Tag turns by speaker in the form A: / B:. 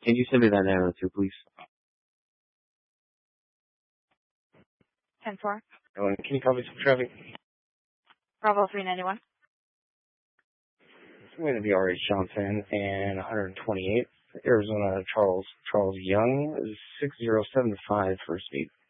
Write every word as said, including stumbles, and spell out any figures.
A: Can you send me that nine oh two, please?
B: ten four.
C: Uh, Can you copy some traffic?
B: Bravo three ninety-one.
C: It's going to be R H Johnson and one twenty-eight. Arizona Charles Charles Young, six zero seven five First Street.